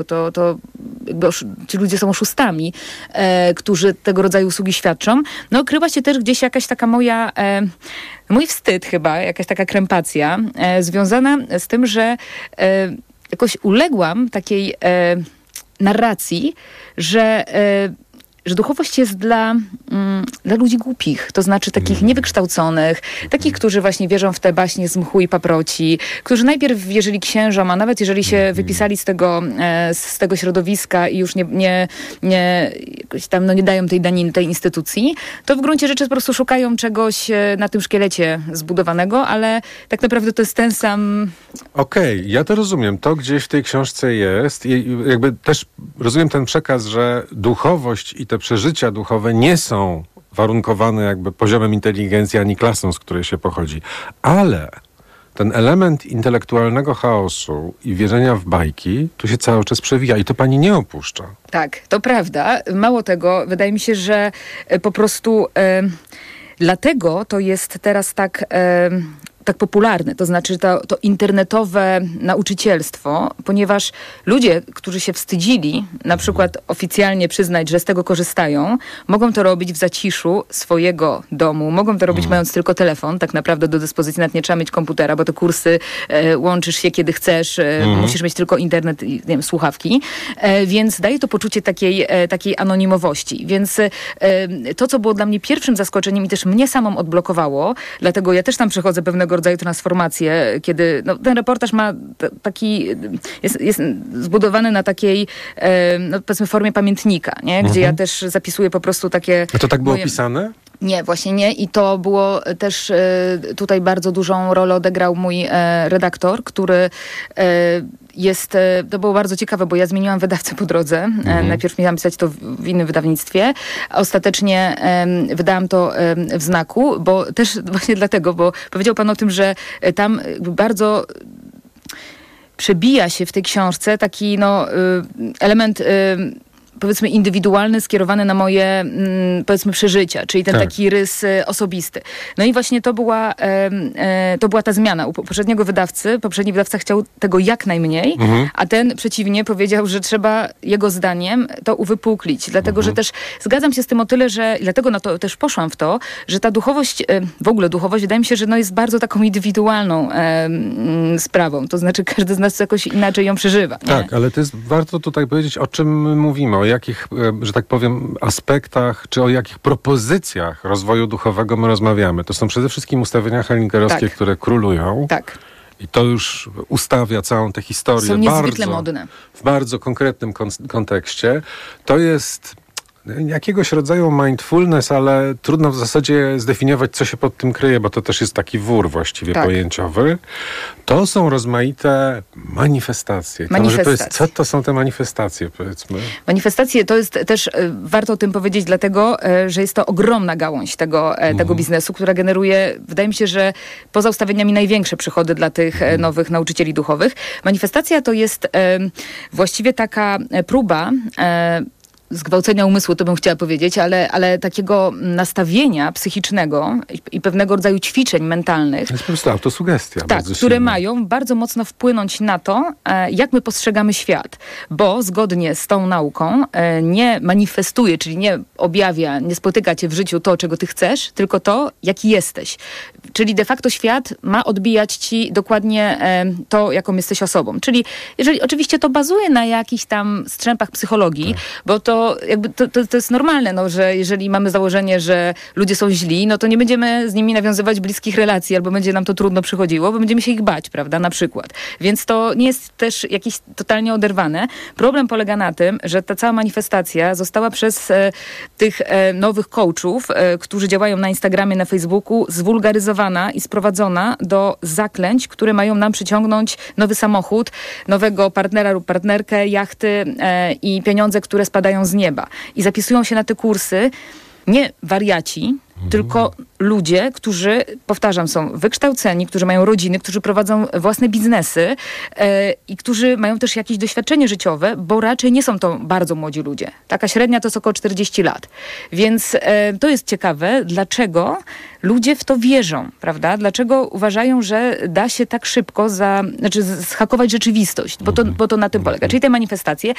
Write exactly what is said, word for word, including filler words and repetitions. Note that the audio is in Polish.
To, to jakby osz- ci ludzie są oszustami, e, którzy tego rodzaju usługi świadczą. No kryła się też gdzieś jakaś taka moja, e, mój wstyd chyba, jakaś taka krępacja, e, związana z tym, że e, jakoś uległam takiej e, narracji, że e, że duchowość jest dla, mm, dla ludzi głupich, to znaczy takich niewykształconych, takich, którzy właśnie wierzą w te baśnie z mchu i paproci, którzy najpierw wierzyli księżom, a nawet jeżeli się wypisali z tego, e, z tego środowiska i już nie, nie, nie, jakoś tam, no nie dają tej daniny tej instytucji, to w gruncie rzeczy po prostu szukają czegoś e, na tym szkielecie zbudowanego, ale tak naprawdę to jest ten sam... Okej, okay, ja to rozumiem. To gdzieś w tej książce jest i jakby też rozumiem ten przekaz, że duchowość i te przeżycia duchowe nie są warunkowane jakby poziomem inteligencji ani klasą, z której się pochodzi. Ale ten element intelektualnego chaosu i wierzenia w bajki tu się cały czas przewija i to pani nie opuszcza. Tak, to prawda. Mało tego, wydaje mi się, że e, po prostu e, dlatego to jest teraz tak... E, tak popularne, to znaczy to, to internetowe nauczycielstwo, ponieważ ludzie, którzy się wstydzili na przykład oficjalnie przyznać, że z tego korzystają, mogą to robić w zaciszu swojego domu, mogą to robić mm. mając tylko telefon, tak naprawdę do dyspozycji, nawet nie trzeba mieć komputera, bo te kursy e, łączysz się kiedy chcesz, e, mm. musisz mieć tylko internet i nie wiem, słuchawki, e, więc daje to poczucie takiej, e, takiej anonimowości, więc e, to, co było dla mnie pierwszym zaskoczeniem i też mnie samą odblokowało, dlatego ja też tam przechodzę pewnego rodzaju transformację, kiedy no, ten reportaż ma t- taki, jest, jest zbudowany na takiej, e, no, powiedzmy, formie pamiętnika, nie? Gdzie mhm. ja też zapisuję po prostu takie... A to tak było moje... pisane? Nie, właśnie nie. I to było też e, tutaj bardzo dużą rolę odegrał mój e, redaktor, który e, jest, e, to było bardzo ciekawe, bo ja zmieniłam wydawcę po drodze. Mhm. E, najpierw miałam pisać to w, w innym wydawnictwie, a ostatecznie e, wydałam to e, w Znaku, bo też właśnie dlatego, bo powiedział pan o tym, że tam bardzo przebija się w tej książce taki no, element... powiedzmy indywidualny, skierowany na moje, mm, powiedzmy, przeżycia, czyli ten tak. taki rys e, osobisty. No i właśnie to była, e, e, to była ta zmiana. U poprzedniego wydawcy, poprzedni wydawca chciał tego jak najmniej, mhm. a ten przeciwnie powiedział, że trzeba jego zdaniem to uwypuklić. Dlatego, mhm. że też zgadzam się z tym o tyle, że dlatego na to też poszłam w to, że ta duchowość, e, w ogóle duchowość, wydaje mi się, że no jest bardzo taką indywidualną e, m, sprawą. To znaczy każdy z nas jakoś inaczej ją przeżywa. Nie? Tak, ale to jest, warto tutaj powiedzieć, o czym mówimy, o jakich, że tak powiem, aspektach, czy o jakich propozycjach rozwoju duchowego my rozmawiamy. To są przede wszystkim ustawienia hellingerowskie, tak. które królują. Tak. I to już ustawia całą tę historię. Są niezwykle bardzo, modne. W bardzo konkretnym kon- kontekście. To jest jakiegoś rodzaju mindfulness, ale trudno w zasadzie zdefiniować, co się pod tym kryje, bo to też jest taki wór właściwie tak. pojęciowy. To są rozmaite manifestacje. manifestacje. To, może powiedz, co to są te manifestacje, powiedzmy? Manifestacje to jest też, e, warto o tym powiedzieć, dlatego, e, że jest to ogromna gałąź tego, e, tego mm. biznesu, która generuje, wydaje mi się, że poza ustawieniami największe przychody dla tych mm. nowych nauczycieli duchowych. Manifestacja to jest e, właściwie taka próba e, zgwałcenia umysłu, to bym chciała powiedzieć, ale, ale takiego nastawienia psychicznego i, i pewnego rodzaju ćwiczeń mentalnych. To jest po prostu autosugestia. Tak, które silna. mają bardzo mocno wpłynąć na to, e, jak my postrzegamy świat. Bo zgodnie z tą nauką e, nie manifestuje, czyli nie objawia, nie spotyka cię w życiu to, czego ty chcesz, tylko to, jaki jesteś. Czyli de facto świat ma odbijać ci dokładnie e, to, jaką jesteś osobą. Czyli jeżeli oczywiście to bazuje na jakichś tam strzępach psychologii, tak. bo to jakby to, to, to jest normalne, no, że jeżeli mamy założenie, że ludzie są źli, no to nie będziemy z nimi nawiązywać bliskich relacji, albo będzie nam to trudno przychodziło, bo będziemy się ich bać, prawda, na przykład. Więc to nie jest też jakieś totalnie oderwane. Problem polega na tym, że ta cała manifestacja została przez e, tych e, nowych coachów, e, którzy działają na Instagramie, na Facebooku, zwulgaryzowana i sprowadzona do zaklęć, które mają nam przyciągnąć nowy samochód, nowego partnera lub partnerkę, jachty e, i pieniądze, które spadają z nieba. I zapisują się na te kursy nie wariaci, tylko ludzie, którzy, powtarzam, są wykształceni, którzy mają rodziny, którzy prowadzą własne biznesy e, i którzy mają też jakieś doświadczenie życiowe, bo raczej nie są to bardzo młodzi ludzie. Taka średnia to jest około czterdzieści lat. Więc e, to jest ciekawe, dlaczego ludzie w to wierzą, prawda? Dlaczego uważają, że da się tak szybko za, znaczy zhakować rzeczywistość, bo to, bo to na tym polega. Czyli te manifestacje.